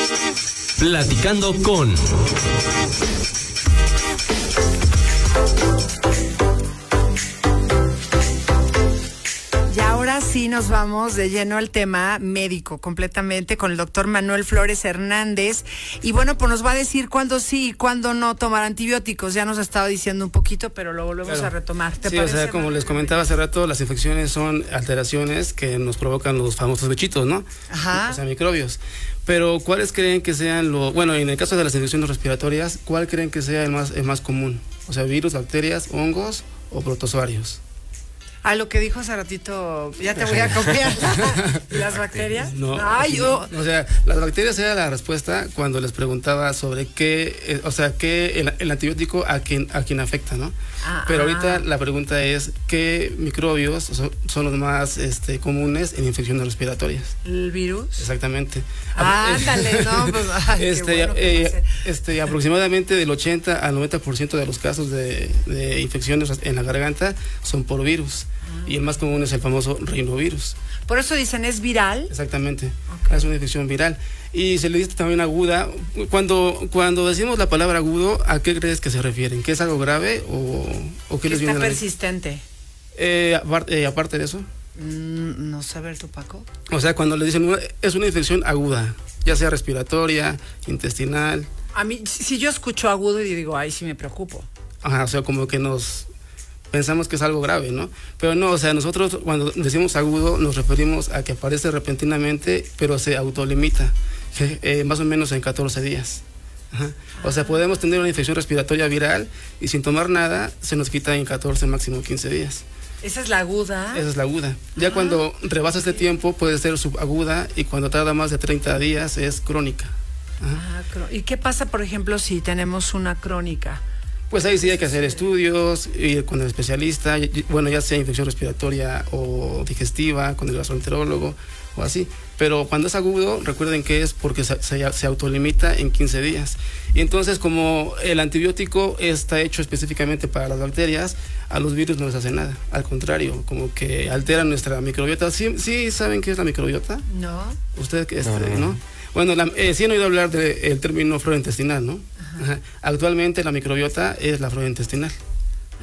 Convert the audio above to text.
Platicando con... Ahora sí nos vamos de lleno al tema médico completamente con el doctor Manuel Flores Hernández. Y bueno, pues nos va a decir cuándo sí y cuándo no tomar antibióticos. Ya nos ha estado diciendo un poquito, pero lo volvemos a retomar. ¿Te parece? O sea, como les comentaba hace rato, las infecciones son alteraciones que nos provocan los famosos bichitos, ¿no? Ajá. O sea, microbios. Pero ¿cuáles creen que sean bueno, en el caso de las infecciones respiratorias, ¿cuál creen que sea el más común? O sea, virus, bacterias, hongos o protozoarios. A lo que dijo hace ratito, ya te voy a copiar. ¿Las bacterias? No. Ay, no. O sea, las bacterias era la respuesta cuando les preguntaba sobre qué, el antibiótico a quién afecta, ¿no? Pero ahorita la pregunta es, ¿qué microbios son los más comunes en infecciones respiratorias? ¿El virus? Exactamente. Ándale, no, pues, ay, aproximadamente del 80 al 90% de los casos de infecciones en la garganta son por virus. Y el más común es el famoso rinovirus. Por eso dicen, ¿es viral? Exactamente, okay. Es una infección viral. Y se le dice también aguda. Cuando decimos la palabra agudo, ¿a qué crees que se refieren? ¿Que es algo grave o qué les viene a la mente? Está persistente. Aparte de eso. No saber tu Paco. O sea, cuando le dicen, es una infección aguda, ya sea respiratoria, intestinal. A mí, si yo escucho agudo y digo, ay, sí me preocupo. Ajá, o sea, como que pensamos que es algo grave, ¿no? Pero no, o sea, nosotros cuando decimos agudo nos referimos a que aparece repentinamente, pero se autolimita, más o menos en 14 días. Ajá. O sea, podemos tener una infección respiratoria viral y sin tomar nada se nos quita en 14, máximo 15 días. ¿Esa es la aguda? Esa es la aguda. Ya cuando rebasa este tiempo puede ser subaguda y cuando tarda más de 30 días es crónica. ¿Y qué pasa, por ejemplo, si tenemos una crónica? Pues ahí sí hay que hacer estudios, ir con el especialista, bueno, ya sea infección respiratoria o digestiva, con el gastroenterólogo o así. Pero cuando es agudo, recuerden que es porque se autolimita en 15 días. Y entonces, como el antibiótico está hecho específicamente para las bacterias, a los virus no les hace nada. Al contrario, como que altera nuestra microbiota. ¿Sí saben qué es la microbiota? No. ¿Ustedes no? Bueno, sí han oído hablar del término flora intestinal, ¿no? Ajá. Actualmente la microbiota es la flora intestinal.